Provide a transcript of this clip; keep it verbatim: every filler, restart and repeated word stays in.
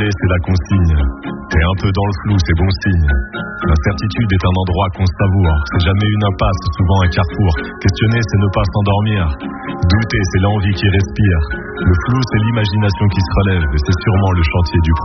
Rêver, c'est la consigne. T'es un peu dans le flou, c'est bon signe. L'incertitude est un endroit qu'on savoure. C'est jamais une impasse, souvent un carrefour. Questionner, c'est ne pas s'endormir. Douter, c'est l'envie qui respire. Le flou, c'est l'imagination qui se relève. Et c'est sûrement le chantier du